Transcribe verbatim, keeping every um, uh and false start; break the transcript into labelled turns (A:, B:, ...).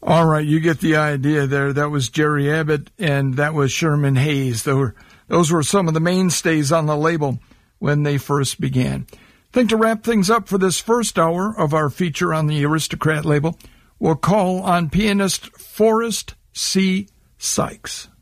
A: All right, you get the idea there. That was Jerry Abbott, and that was Sherman Hayes. Those were, those were some of the mainstays on the label when they first began. I think to wrap things up for this first hour of our feature on the Aristocrat label, we'll call on pianist Forrest C. Sykes.